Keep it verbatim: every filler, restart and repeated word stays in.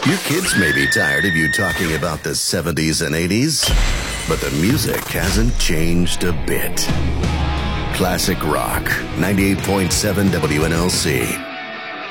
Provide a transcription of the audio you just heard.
Your kids may be tired of you talking about the seventies and eighties, but the music hasn't changed a bit. Classic Rock, ninety-eight point seven W N L C.